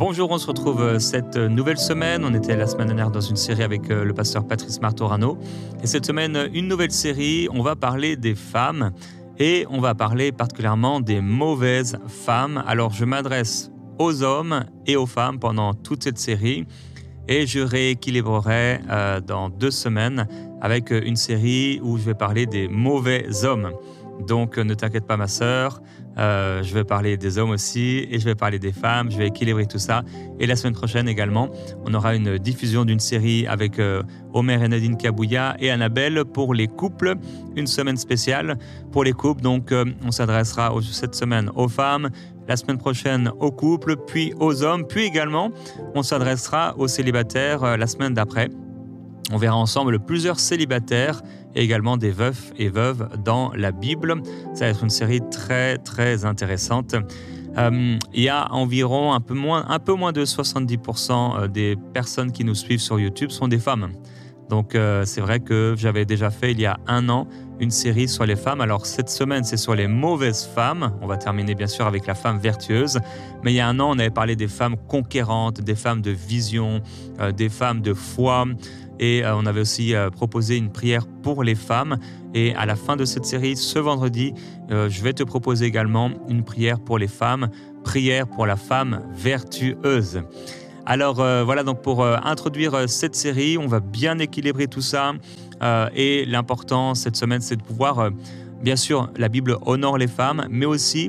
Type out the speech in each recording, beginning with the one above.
Bonjour, on se retrouve cette nouvelle semaine. On était la semaine dernière dans une série avec le pasteur Patrice Martorano. Et cette semaine, une nouvelle série, on va parler des femmes et on va parler particulièrement des mauvaises femmes. Alors, je m'adresse aux hommes et aux femmes pendant toute cette série et je rééquilibrerai dans 2 semaines avec une série où je vais parler des mauvais hommes. Donc, ne t'inquiète pas, ma sœur, je vais parler des hommes aussi et je vais parler des femmes, je vais équilibrer tout ça. Et la semaine prochaine également, on aura une diffusion d'une série avec Omer et Nadine Kabouya et Annabelle pour les couples, une semaine spéciale pour les couples. Donc, on s'adressera cette semaine aux femmes, la semaine prochaine aux couples, puis aux hommes, puis également, on s'adressera aux célibataires la semaine d'après. On verra ensemble plusieurs célibataires et également des veufs et veuves dans la Bible. Ça va être une série très, très intéressante. Il y a environ un peu moins de 70% des personnes qui nous suivent sur YouTube sont des femmes. Donc, c'est vrai que j'avais déjà fait il y a 1 an une série sur les femmes. Alors, cette semaine, c'est sur les mauvaises femmes. On va terminer bien sûr avec la femme vertueuse. Mais il y a 1 an, on avait parlé des femmes conquérantes, des femmes de vision, des femmes de foi. Et on avait aussi proposé une prière pour les femmes. Et à la fin de cette série, ce vendredi, je vais te proposer également une prière pour les femmes, prière pour la femme vertueuse. Alors voilà, donc pour introduire cette série, on va bien équilibrer tout ça. Et l'important cette semaine, c'est de pouvoir, bien sûr, la Bible honore les femmes, mais aussi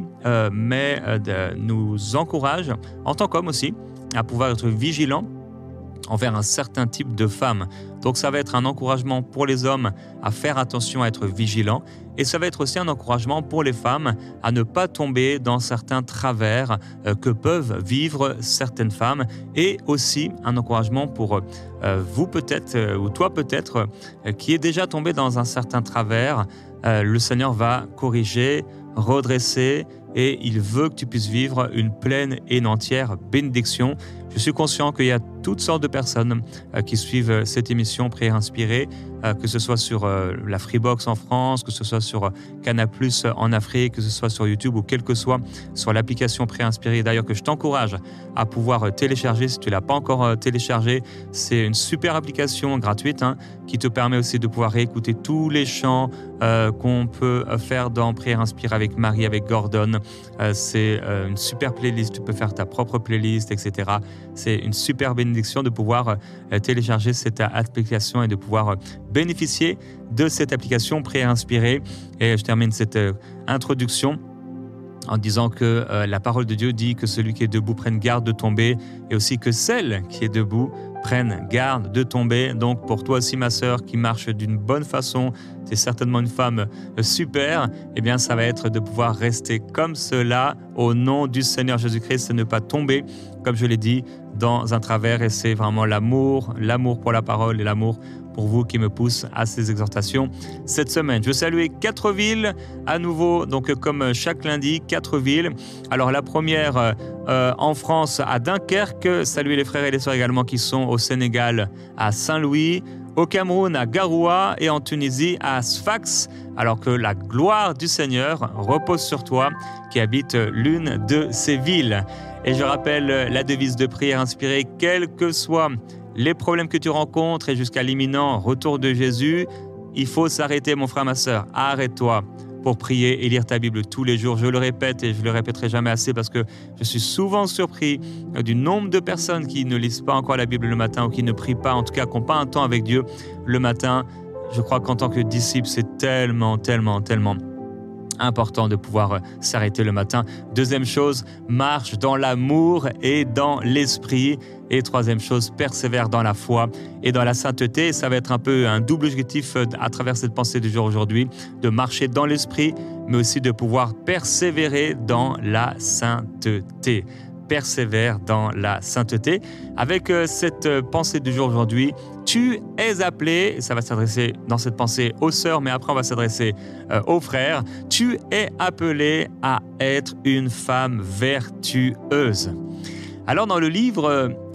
nous encourage, en tant qu'hommes aussi, à pouvoir être vigilants envers un certain type de femmes. Donc ça va être un encouragement pour les hommes à faire attention à être vigilants et ça va être aussi un encouragement pour les femmes à ne pas tomber dans certains travers que peuvent vivre certaines femmes et aussi un encouragement pour vous peut-être ou toi peut-être qui est déjà tombé dans un certain travers. Le Seigneur va corriger, redresser et il veut que tu puisses vivre une pleine et une entière bénédiction. Je suis conscient qu'il y a toutes sortes de personnes qui suivent cette émission Prière Inspirée, que ce soit sur la Freebox en France, que ce soit sur Canal+ en Afrique, que ce soit sur YouTube ou quel que soit sur l'application Prière Inspirée. D'ailleurs, que je t'encourage à pouvoir télécharger si tu ne l'as pas encore téléchargé. C'est une super application gratuite qui te permet aussi de pouvoir réécouter tous les chants qu'on peut faire dans Prière Inspirée avec Marie, avec Gordon. C'est une super playlist, tu peux faire ta propre playlist, etc. C'est une super bénédiction de pouvoir télécharger cette application et de pouvoir bénéficier de cette application Prière Inspirée. Et je termine cette introduction en disant que la parole de Dieu dit que celui qui est debout prenne garde de tomber et aussi que celle qui est debout prenne garde de tomber. Donc pour toi aussi ma sœur qui marche d'une bonne façon, tu es certainement une femme super, eh bien ça va être de pouvoir rester comme cela au nom du Seigneur Jésus-Christ et ne pas tomber, comme je l'ai dit, dans un travers. Et c'est vraiment l'amour pour la parole et l'amour pour vous qui me pousse à ces exhortations cette semaine. Je veux saluer 4 villes à nouveau, donc comme chaque lundi, 4 villes. Alors la première en France à Dunkerque, saluer les frères et les sœurs également qui sont au Sénégal à Saint-Louis, au Cameroun à Garoua et en Tunisie à Sfax, alors que la gloire du Seigneur repose sur toi qui habites l'une de ces villes. Et je rappelle la devise de Prière Inspirée, quels que soient les problèmes que tu rencontres et jusqu'à l'imminent retour de Jésus, il faut s'arrêter, mon frère, ma sœur. Arrête-toi pour prier et lire ta Bible tous les jours. Je le répète et je le répéterai jamais assez parce que je suis souvent surpris du nombre de personnes qui ne lisent pas encore la Bible le matin ou qui ne prient pas, en tout cas qui n'ont pas un temps avec Dieu le matin. Je crois qu'en tant que disciple, c'est tellement important de pouvoir s'arrêter le matin. Deuxième chose, marche dans l'amour et dans l'esprit. Et troisième chose, persévère dans la foi et dans la sainteté. Ça va être un peu un double objectif à travers cette pensée du jour aujourd'hui, de marcher dans l'esprit, mais aussi de pouvoir persévérer dans la sainteté. Persévère dans la sainteté. Avec cette pensée du jour aujourd'hui, tu es appelé, ça va s'adresser dans cette pensée aux sœurs, mais après on va s'adresser aux frères, tu es appelé à être une femme vertueuse. Alors dans le livre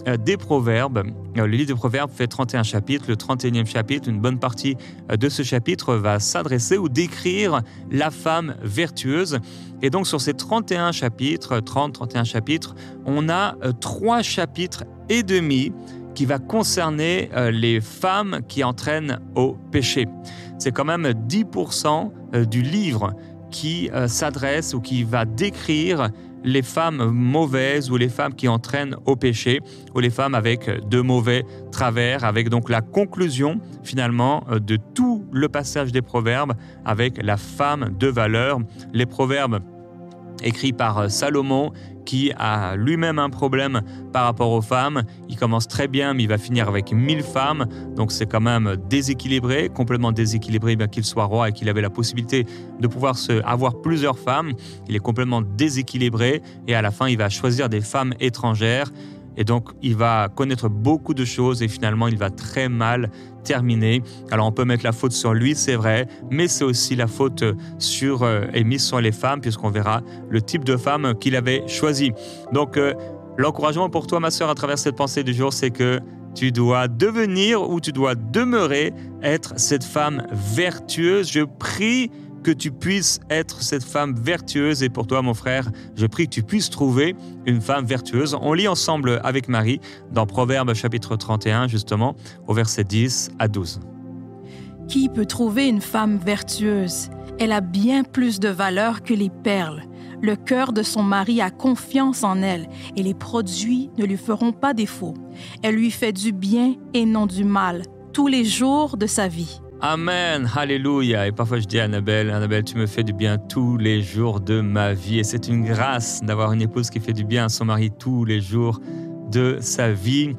des Proverbes. Le livre des Proverbes fait 31 chapitres. Le 31e chapitre, une bonne partie de ce chapitre va s'adresser ou décrire la femme vertueuse. Et donc sur ces 31 chapitres, 31 chapitres, on a 3 chapitres et demi qui va concerner les femmes qui entraînent au péché. C'est quand même 10% du livre qui s'adresse ou qui va décrire les femmes mauvaises ou les femmes qui entraînent au péché ou les femmes avec de mauvais travers, avec donc la conclusion finalement de tout le passage des Proverbes avec la femme de valeur. Les Proverbes écrits par Salomon qui a lui-même un problème par rapport aux femmes. Il commence très bien, mais il va finir avec 1000 femmes. Donc c'est quand même déséquilibré, complètement déséquilibré, bien qu'il soit roi et qu'il avait la possibilité de pouvoir avoir plusieurs femmes. Il est complètement déséquilibré et à la fin, il va choisir des femmes étrangères. Et donc, il va connaître beaucoup de choses et finalement, il va très mal terminer. Alors, on peut mettre la faute sur lui, c'est vrai, mais c'est aussi la faute est mise sur les femmes, puisqu'on verra le type de femme qu'il avait choisi. Donc, l'encouragement pour toi, ma sœur, à travers cette pensée du jour, c'est que tu dois devenir ou tu dois demeurer être cette femme vertueuse. Je prie que tu puisses être cette femme vertueuse. Et pour toi, mon frère, je prie que tu puisses trouver une femme vertueuse. On lit ensemble avec Marie dans Proverbes chapitre 31, justement, au verset 10 à 12. Qui peut trouver une femme vertueuse? Elle a bien plus de valeur que les perles. Le cœur de son mari a confiance en elle et les produits ne lui feront pas défaut. Elle lui fait du bien et non du mal tous les jours de sa vie. Amen, alléluia. Et parfois je dis à Annabelle, tu me fais du bien tous les jours de ma vie. Et c'est une grâce d'avoir une épouse qui fait du bien à son mari tous les jours de sa vie.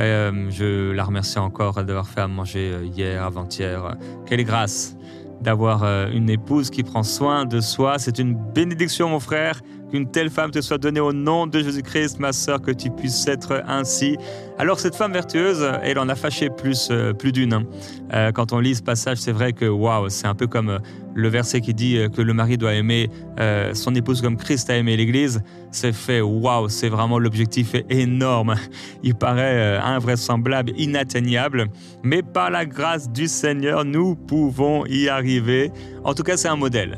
Je la remercie encore d'avoir fait à manger hier, avant-hier. Quelle grâce d'avoir une épouse qui prend soin de soi. C'est une bénédiction, mon frère, qu'une telle femme te soit donnée au nom de Jésus-Christ, ma sœur, que tu puisses être ainsi. Alors cette femme vertueuse, elle en a fâché plus d'une. Quand on lit ce passage, c'est vrai que waouh, c'est un peu comme le verset qui dit que le mari doit aimer son épouse comme Christ a aimé l'Église. C'est fait, waouh, c'est vraiment l'objectif est énorme. Il paraît invraisemblable, inatteignable, mais par la grâce du Seigneur, nous pouvons y arriver. En tout cas, c'est un modèle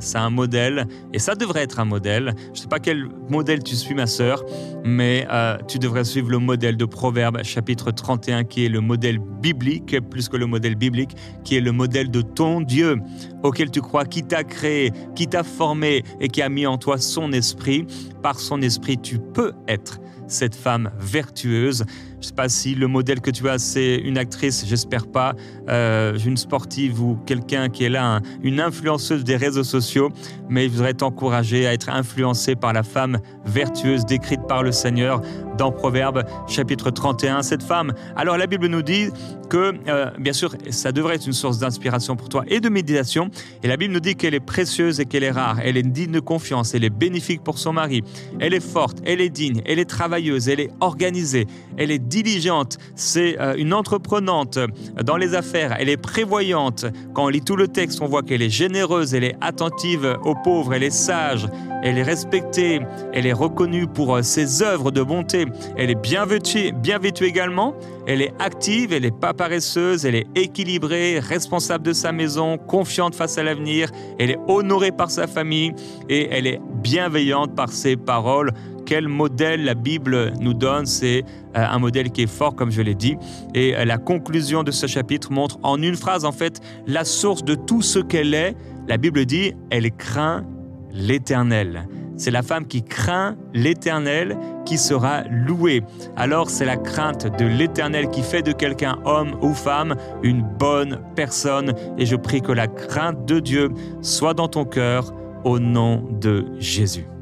et ça devrait être un modèle. Je ne sais pas quel modèle tu suis, ma sœur, mais tu devrais suivre le modèle de Proverbes chapitre 31 qui est le modèle biblique, plus que le modèle biblique, qui est le modèle de ton Dieu auquel tu crois, qui t'a créé, qui t'a formé et qui a mis en toi son esprit. Par son esprit, tu peux être cette femme vertueuse. Je ne sais pas si le modèle que tu as, c'est une actrice, j'espère pas, une sportive ou quelqu'un qui est là, une influenceuse des réseaux sociaux, mais je voudrais t'encourager à être influencé par la femme vertueuse décrite par le Seigneur dans Proverbes chapitre 31. Cette femme, alors la Bible nous dit que, bien sûr, ça devrait être une source d'inspiration pour toi et de méditation, et la Bible nous dit qu'elle est précieuse et qu'elle est rare, elle est digne de confiance, elle est bénéfique pour son mari, elle est forte, elle est digne, elle est travailleuse, elle est organisée, elle est diligente, c'est une entreprenante dans les affaires, elle est prévoyante. Quand on lit tout le texte, on voit qu'elle est généreuse, elle est attentive aux pauvres, elle est sage, elle est respectée, elle est reconnue pour ses œuvres de bonté, elle est bien vêtue également, elle est active, elle n'est pas paresseuse, elle est équilibrée, responsable de sa maison, confiante face à l'avenir, elle est honorée par sa famille et elle est bienveillante par ses paroles. Quel modèle la Bible nous donne, c'est un modèle qui est fort, comme je l'ai dit. Et la conclusion de ce chapitre montre en une phrase, en fait, la source de tout ce qu'elle est. La Bible dit, elle craint l'Éternel. C'est la femme qui craint l'Éternel qui sera louée. Alors, c'est la crainte de l'Éternel qui fait de quelqu'un, homme ou femme, une bonne personne. Et je prie que la crainte de Dieu soit dans ton cœur au nom de Jésus.